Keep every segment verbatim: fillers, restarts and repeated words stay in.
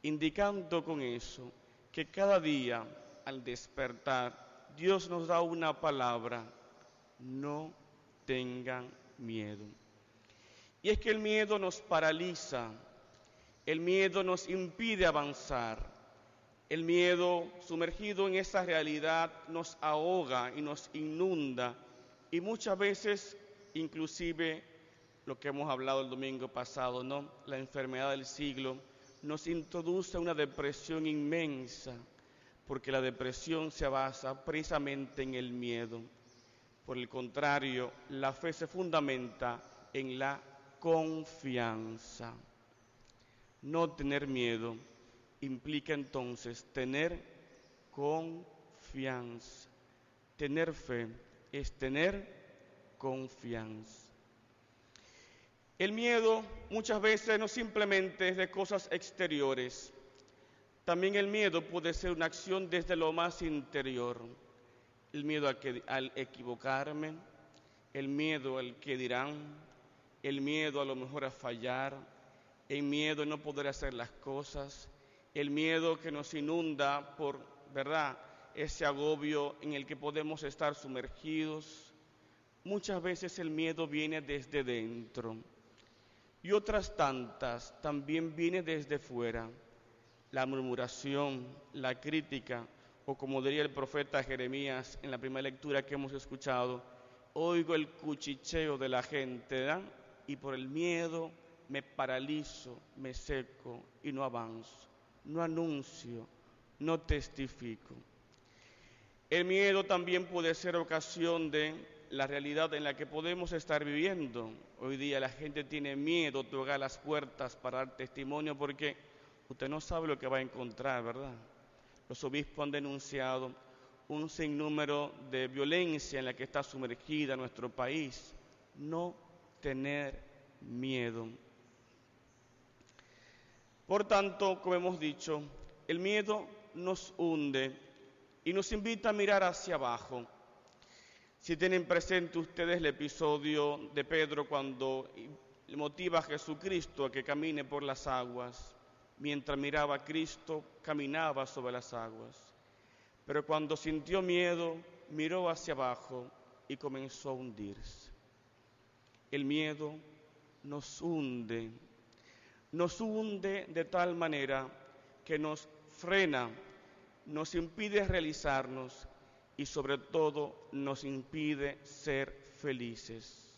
indicando con eso que cada día al despertar Dios nos da una palabra: no tengan miedo. Y es que el miedo nos paraliza, el miedo nos impide avanzar, el miedo sumergido en esa realidad nos ahoga y nos inunda, y muchas veces inclusive lo que hemos hablado el domingo pasado, ¿no? La enfermedad del siglo nos introduce una depresión inmensa, porque la depresión se basa precisamente en el miedo. Por el contrario, la fe se fundamenta en la confianza. No tener miedo implica entonces tener confianza. Tener fe es tener confianza. El miedo muchas veces no simplemente es de cosas exteriores. También el miedo puede ser una acción desde lo más interior. El miedo al, que, al equivocarme, el miedo al que dirán, el miedo a lo mejor a fallar, el miedo a no poder hacer las cosas, el miedo que nos inunda por, ¿verdad?, ese agobio en el que podemos estar sumergidos. Muchas veces el miedo viene desde dentro y otras tantas también viene desde fuera. La murmuración, la crítica, o como diría el profeta Jeremías en la primera lectura que hemos escuchado: oigo el cuchicheo de la gente, ¿verdad?, y por el miedo me paralizo, me seco y no avanzo, no anuncio, no testifico. El miedo también puede ser ocasión de la realidad en la que podemos estar viviendo. Hoy día la gente tiene miedo de tocar las puertas para dar testimonio porque usted no sabe lo que va a encontrar, ¿verdad? Los obispos han denunciado un sinnúmero de violencia en la que está sumergida nuestro país. No tener miedo. Por tanto, como hemos dicho, el miedo nos hunde y nos invita a mirar hacia abajo. Si tienen presente ustedes el episodio de Pedro cuando motiva a Jesucristo a que camine por las aguas, mientras miraba a Cristo, caminaba sobre las aguas. Pero cuando sintió miedo, miró hacia abajo y comenzó a hundirse. El miedo nos hunde, nos hunde de tal manera que nos frena, nos impide realizarnos y sobre todo nos impide ser felices.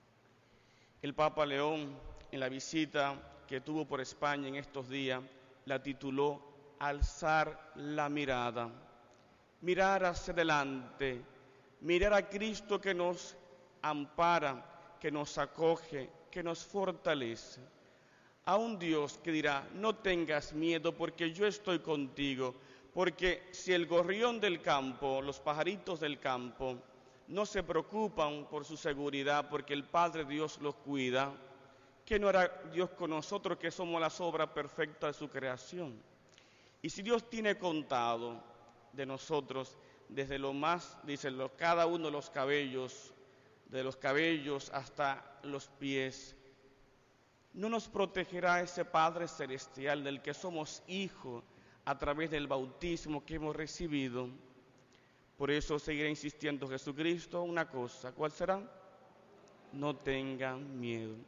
El Papa León, en la visita que tuvo por España en estos días, la tituló Alzar la mirada, mirar hacia adelante, mirar a Cristo que nos ampara, que nos acoge, que nos fortalece. A un Dios que dirá: no tengas miedo porque yo estoy contigo, porque si el gorrión del campo, los pajaritos del campo, no se preocupan por su seguridad porque el Padre Dios los cuida, ¿qué no hará Dios con nosotros que somos las obras perfectas de su creación? Y si Dios tiene contado de nosotros desde lo más, dice, cada uno de los cabellos, de los cabellos hasta los pies, ¿no nos protegerá ese Padre Celestial del que somos hijos a través del bautismo que hemos recibido? Por eso seguirá insistiendo Jesucristo una cosa. ¿Cuál será? No tengan miedo.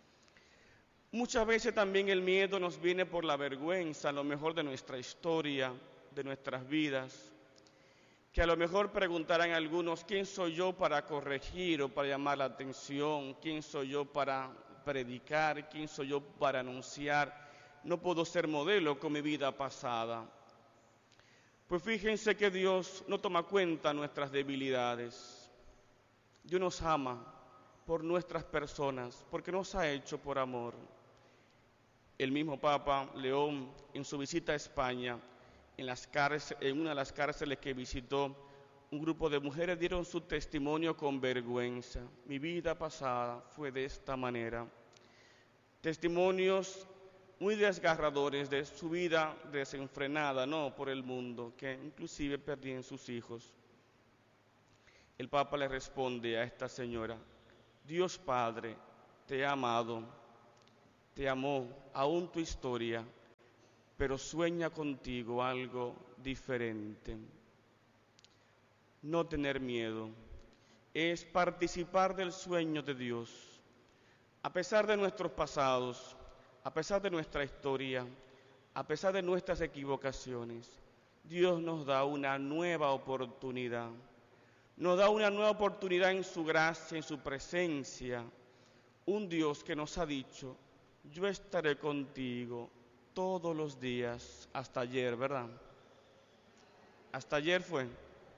Muchas veces también el miedo nos viene por la vergüenza, a lo mejor de nuestra historia, de nuestras vidas, que a lo mejor preguntarán algunos: ¿quién soy yo para corregir o para llamar la atención? ¿Quién soy yo para predicar? ¿Quién soy yo para anunciar? No puedo ser modelo con mi vida pasada. Pues fíjense que Dios no toma cuenta nuestras debilidades. Dios nos ama por nuestras personas, porque nos ha hecho por amor. El mismo Papa León, en su visita a España, en, las cárcel, en una de las cárceles que visitó, un grupo de mujeres dieron su testimonio con vergüenza. Mi vida pasada fue de esta manera. Testimonios muy desgarradores de su vida desenfrenada, no por el mundo, que inclusive perdían sus hijos. El Papa le responde a esta señora: Dios Padre te ha amado, te amó, aún tu historia pero sueña contigo algo diferente. No tener miedo es participar del sueño de Dios. A pesar de nuestros pasados, a pesar de nuestra historia, a pesar de nuestras equivocaciones, Dios nos da una nueva oportunidad. Nos da una nueva oportunidad en su gracia, en su presencia. Un Dios que nos ha dicho, yo estaré contigo todos los días, hasta ayer, ¿verdad? Hasta ayer fue,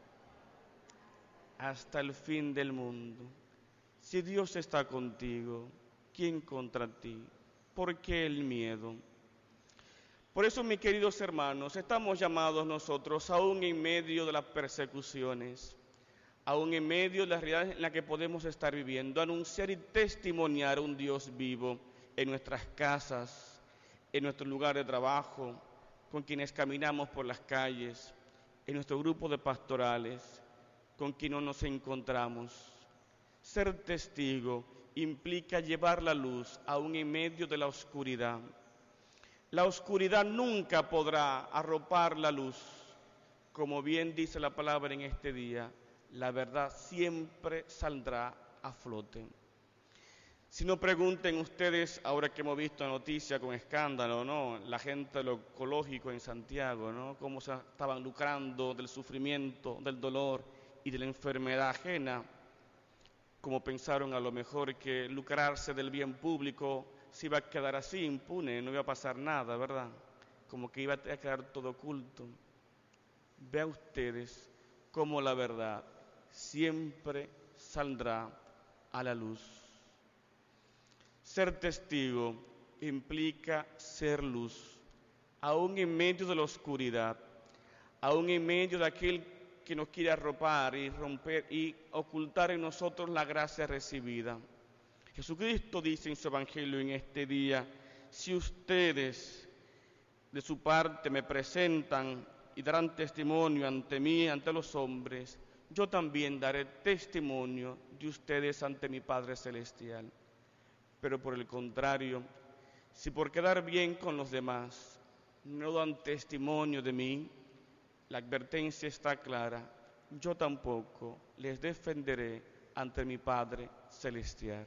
hasta el fin del mundo. Si Dios está contigo, ¿quién contra ti? ¿Por qué el miedo? Por eso, mis queridos hermanos, estamos llamados nosotros, aún en medio de las persecuciones, aún en medio de la realidad en la que podemos estar viviendo, anunciar y testimoniar un Dios vivo en nuestras casas, en nuestro lugar de trabajo, con quienes caminamos por las calles, en nuestro grupo de pastorales, con quienes nos encontramos. Ser testigo implica llevar la luz aún en medio de la oscuridad. La oscuridad nunca podrá arropar la luz. Como bien dice la palabra en este día, la verdad siempre saldrá a flote. Si no, pregunten ustedes, ahora que hemos visto noticia con escándalo, ¿no? La gente de lo ecológico en Santiago, ¿no? Cómo se estaban lucrando del sufrimiento, del dolor y de la enfermedad ajena. Como pensaron a lo mejor que lucrarse del bien público se iba a quedar así, impune, no iba a pasar nada, ¿verdad? Como que iba a quedar todo oculto. Vean ustedes cómo la verdad siempre saldrá a la luz. Ser testigo implica ser luz, aún en medio de la oscuridad, aún en medio de aquel que nos quiere arropar y romper y ocultar en nosotros la gracia recibida. Jesucristo dice en su Evangelio en este día, si ustedes de su parte me presentan y darán testimonio ante mí, ante los hombres, yo también daré testimonio de ustedes ante mi Padre Celestial. Pero por el contrario, si por quedar bien con los demás no dan testimonio de mí, la advertencia está clara, yo tampoco les defenderé ante mi Padre Celestial.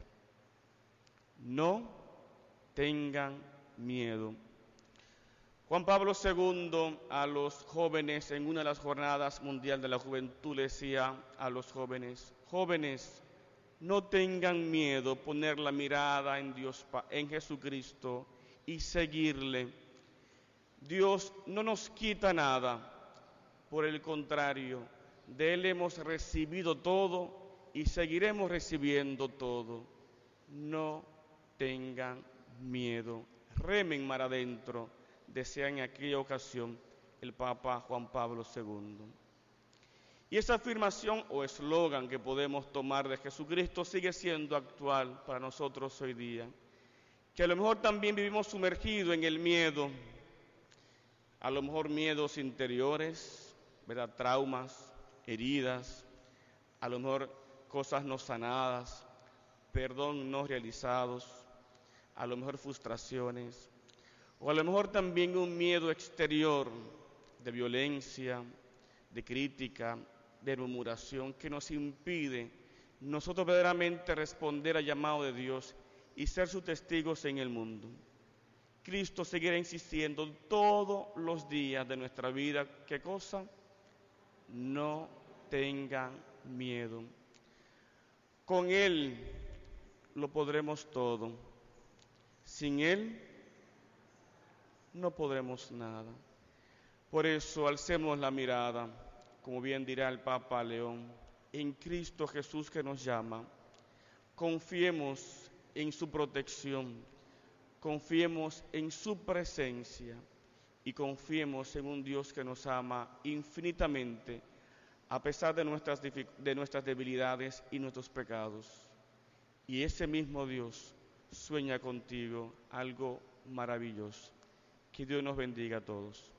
No tengan miedo. Juan Pablo segundo a los jóvenes en una de las jornadas mundial de la juventud le decía a los jóvenes, jóvenes, no tengan miedo poner la mirada en Dios, en Jesucristo y seguirle. Dios no nos quita nada, por el contrario, de Él hemos recibido todo y seguiremos recibiendo todo. No tengan miedo, remen mar adentro, decía en aquella ocasión el Papa Juan Pablo segundo. Y esa afirmación o eslogan que podemos tomar de Jesucristo sigue siendo actual para nosotros hoy día, que a lo mejor también vivimos sumergidos en el miedo, a lo mejor miedos interiores, ¿verdad? Traumas, heridas, a lo mejor cosas no sanadas, perdón no realizados, a lo mejor frustraciones, o a lo mejor también un miedo exterior de violencia, de crítica, de murmuración, que nos impide nosotros verdaderamente responder al llamado de Dios y ser sus testigos en el mundo. Cristo seguirá insistiendo todos los días de nuestra vida, ¿qué cosa? No tengan miedo. Con Él lo podremos todo. Sin Él no podremos nada. Por eso alcemos la mirada, como bien dirá el Papa León, en Cristo Jesús que nos llama. Confiemos en su protección, confiemos en su presencia y confiemos en un Dios que nos ama infinitamente a pesar de nuestras, de nuestras debilidades y nuestros pecados. Y ese mismo Dios sueña contigo algo maravilloso. Que Dios nos bendiga a todos.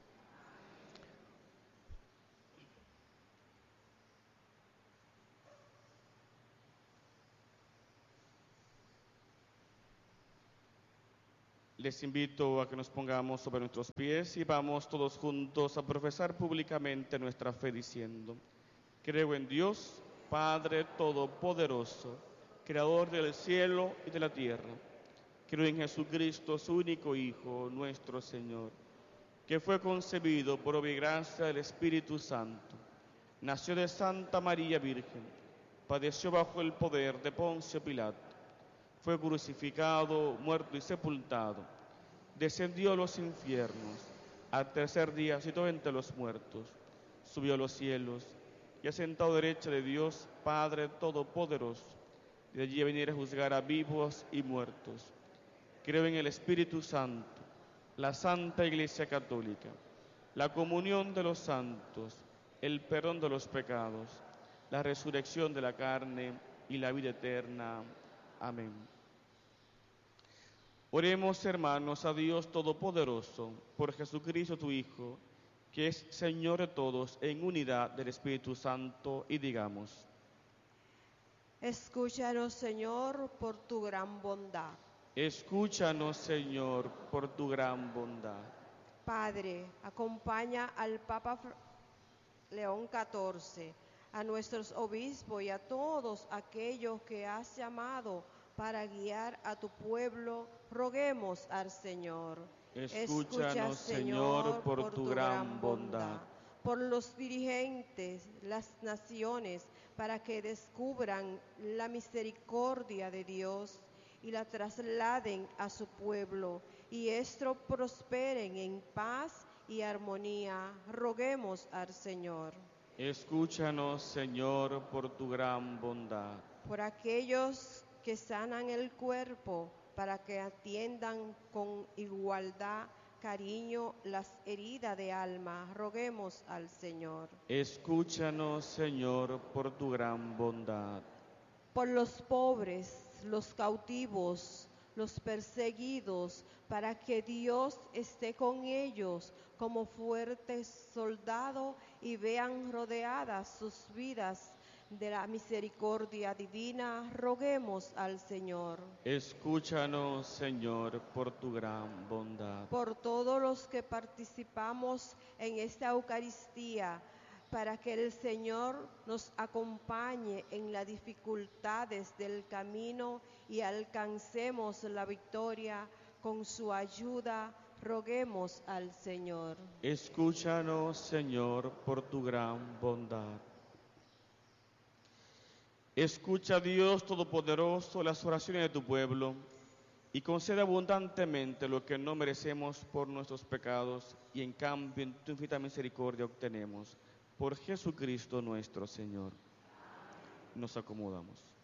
Les invito a que nos pongamos sobre nuestros pies y vamos todos juntos a profesar públicamente nuestra fe diciendo: creo en Dios, Padre Todopoderoso, Creador del cielo y de la tierra. Creo en Jesucristo, su único Hijo, nuestro Señor, que fue concebido por obra y gracia del Espíritu Santo. Nació de Santa María Virgen, padeció bajo el poder de Poncio Pilato, fue crucificado, muerto y sepultado, descendió a los infiernos, al tercer día resucitó entre los muertos, subió a los cielos y ha sentado a la derecha de Dios Padre Todopoderoso, y de allí a venir a juzgar a vivos y muertos. Creo en el Espíritu Santo, la Santa Iglesia Católica, la comunión de los santos, el perdón de los pecados, la resurrección de la carne y la vida eterna. Amén. Oremos, hermanos, a Dios Todopoderoso, por Jesucristo tu Hijo, que es Señor de todos, en unidad del Espíritu Santo, y digamos: Escúchanos, Señor, por tu gran bondad. Escúchanos, Señor, por tu gran bondad. Padre, acompaña al Papa León catorce, a nuestros obispos y a todos aquellos que has llamado para guiar a tu pueblo. Roguemos al Señor. Escúchanos, Señor, por tu gran bondad. Por los dirigentes, las naciones, para que descubran la misericordia de Dios y la trasladen a su pueblo, y estos prosperen en paz y armonía. Roguemos al Señor. Escúchanos, Señor, por tu gran bondad. Por aquellos que sanan el cuerpo, para que atiendan con igualdad, cariño, las heridas de alma. Roguemos al Señor. Escúchanos, Señor, por tu gran bondad. Por los pobres, los cautivos, los perseguidos, para que Dios esté con ellos como fuerte soldado y vean rodeadas sus vidas de la misericordia divina. Roguemos al Señor. Escúchanos, Señor, por tu gran bondad. Por todos los que participamos en esta Eucaristía, para que el Señor nos acompañe en las dificultades del camino y alcancemos la victoria con su ayuda. Roguemos al Señor. Escúchanos, Señor, por tu gran bondad. Escucha, Dios Todopoderoso, las oraciones de tu pueblo y concede abundantemente lo que no merecemos por nuestros pecados y en cambio en tu infinita misericordia obtenemos. Por Jesucristo nuestro Señor. Nos acomodamos.